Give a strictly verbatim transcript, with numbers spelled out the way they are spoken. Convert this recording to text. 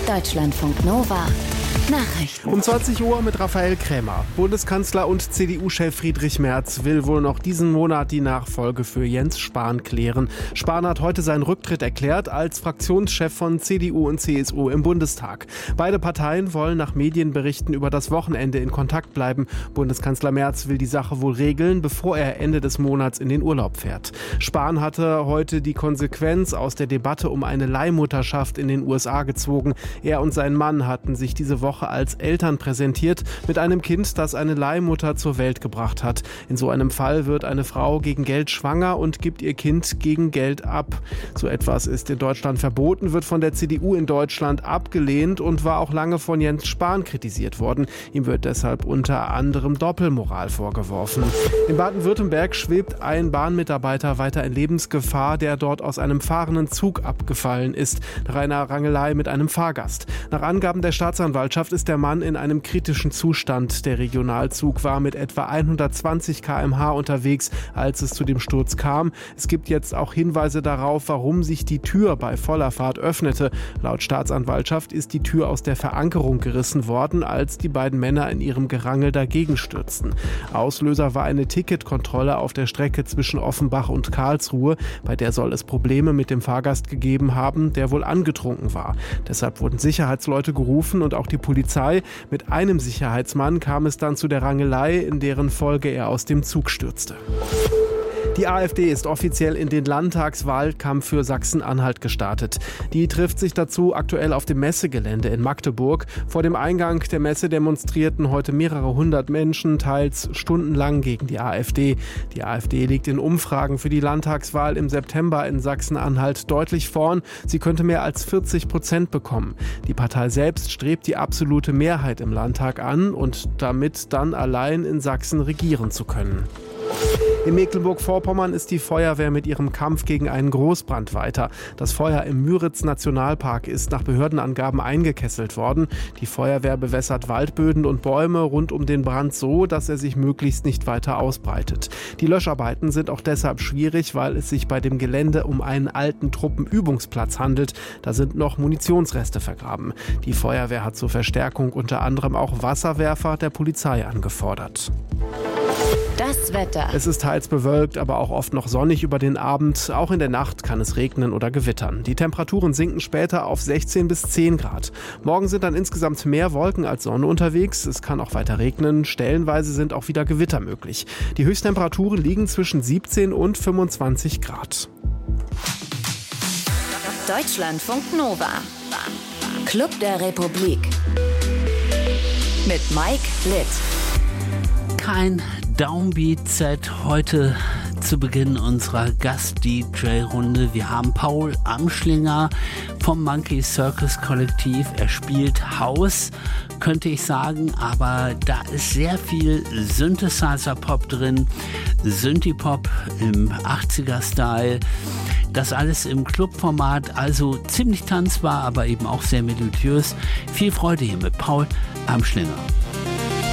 Deutschlandfunk Nova Nachrichten. Um zwanzig Uhr mit Raphael Krämer. Bundeskanzler und C D U-Chef Friedrich Merz will wohl noch diesen Monat die Nachfolge für Jens Spahn klären. Spahn hat heute seinen Rücktritt erklärt als Fraktionschef von C D U und C S U im Bundestag. Beide Parteien wollen nach Medienberichten über das Wochenende in Kontakt bleiben. Bundeskanzler Merz will die Sache wohl regeln, bevor er Ende des Monats in den Urlaub fährt. Spahn hatte heute die Konsequenz aus der Debatte um eine Leihmutterschaft in den U S A gezogen. Er und sein Mann hatten sich diese Woche als Eltern präsentiert mit einem Kind, das eine Leihmutter zur Welt gebracht hat. In so einem Fall wird eine Frau gegen Geld schwanger und gibt ihr Kind gegen Geld ab. So etwas ist in Deutschland verboten, wird von der C D U in Deutschland abgelehnt und war auch lange von Jens Spahn kritisiert worden. Ihm wird deshalb unter anderem Doppelmoral vorgeworfen. In Baden-Württemberg schwebt ein Bahnmitarbeiter weiter in Lebensgefahr, der dort aus einem fahrenden Zug abgefallen ist, nach einer Rangelei mit einem Fahrgast. Nach Angaben der Staatsanwaltschaft ist der Mann in einem kritischen Zustand. Der Regionalzug war mit etwa hundertzwanzig Kilometer pro Stunde unterwegs, als es zu dem Sturz kam. Es gibt jetzt auch Hinweise darauf, warum sich die Tür bei voller Fahrt öffnete. Laut Staatsanwaltschaft ist die Tür aus der Verankerung gerissen worden, als die beiden Männer in ihrem Gerangel dagegen stürzten. Auslöser war eine Ticketkontrolle auf der Strecke zwischen Offenbach und Karlsruhe. Bei der soll es Probleme mit dem Fahrgast gegeben haben, der wohl angetrunken war. Deshalb wurden Sicherheitsleute gerufen und auch die Polizei. Mit einem Sicherheitsmann kam es dann zu der Rangelei, in deren Folge er aus dem Zug stürzte. Die AfD ist offiziell in den Landtagswahlkampf für Sachsen-Anhalt gestartet. Die trifft sich dazu aktuell auf dem Messegelände in Magdeburg. Vor dem Eingang der Messe demonstrierten heute mehrere hundert Menschen, teils stundenlang gegen die AfD. Die AfD liegt in Umfragen für die Landtagswahl im September in Sachsen-Anhalt deutlich vorn. Sie könnte mehr als vierzig Prozent bekommen. Die Partei selbst strebt die absolute Mehrheit im Landtag an und damit dann allein in Sachsen regieren zu können. In Mecklenburg-Vorpommern ist die Feuerwehr mit ihrem Kampf gegen einen Großbrand weiter. Das Feuer im Müritz-Nationalpark ist nach Behördenangaben eingekesselt worden. Die Feuerwehr bewässert Waldböden und Bäume rund um den Brand so, dass er sich möglichst nicht weiter ausbreitet. Die Löscharbeiten sind auch deshalb schwierig, weil es sich bei dem Gelände um einen alten Truppenübungsplatz handelt. Da sind noch Munitionsreste vergraben. Die Feuerwehr hat zur Verstärkung unter anderem auch Wasserwerfer der Polizei angefordert. Das Wetter. Es ist teils bewölkt, aber auch oft noch sonnig über den Abend. Auch in der Nacht kann es regnen oder gewittern. Die Temperaturen sinken später auf sechzehn bis zehn Grad. Morgen sind dann insgesamt mehr Wolken als Sonne unterwegs. Es kann auch weiter regnen. Stellenweise sind auch wieder Gewitter möglich. Die Höchsttemperaturen liegen zwischen siebzehn und fünfundzwanzig Grad. Deutschlandfunk Nova. Club der Republik. Mit Mike Litt. Kein Downbeat-Set heute zu Beginn unserer Gast-D J-Runde. Wir haben Paul Amschlinger vom Monkey Circus Kollektiv. Er spielt House, könnte ich sagen, aber da ist sehr viel Synthesizer-Pop drin, Synthie-Pop im achtziger-Style. Das alles im Clubformat, also ziemlich tanzbar, aber eben auch sehr melodiös. Viel Freude hier mit Paul Amschlinger.